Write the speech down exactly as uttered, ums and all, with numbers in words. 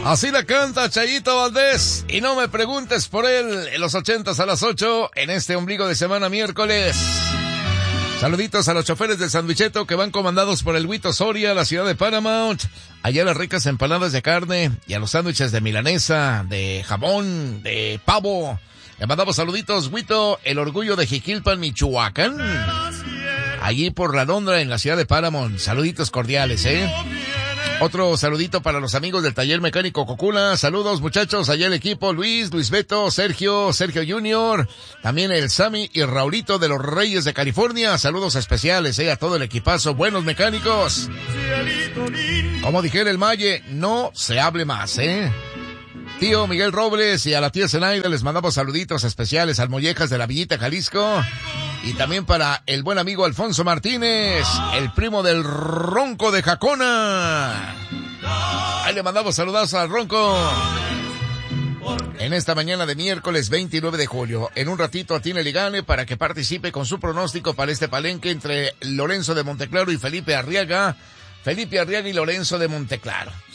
Así la canta Chayito Valdés. Y no me preguntes por él en los ochentas a las ocho en este ombligo de semana miércoles. Saluditos a los choferes del sandwicheto que van comandados por el Huito Soria, la ciudad de Paramount. Allá las ricas empanadas de carne y a los sándwiches de milanesa, de jamón, de pavo. Le mandamos saluditos, Huito, el orgullo de Jiquilpan, Michoacán. Allí por la Londra en la ciudad de Paramount. Saluditos cordiales, ¿eh? Otro saludito para los amigos del taller mecánico Cocula. Saludos muchachos, allá el equipo Luis, Luis Beto, Sergio, Sergio Junior, también el Sammy y Raulito de los Reyes de California. Saludos especiales eh, a todo el equipazo, buenos mecánicos. Como dijera el Maye, no se hable más, eh. Tío Miguel Robles y a la tía Zenaida les mandamos saluditos especiales al Mollejas de la Villita, Jalisco. Y también para el buen amigo Alfonso Martínez, el primo del Ronco de Jacona. Ahí le mandamos saludos al Ronco. En esta mañana de miércoles veintinueve de julio, en un ratito atine y gane para que participe con su pronóstico para este palenque entre Lorenzo de Monteclaro y Felipe Arriaga. Felipe Arriaga y Lorenzo de Monteclaro.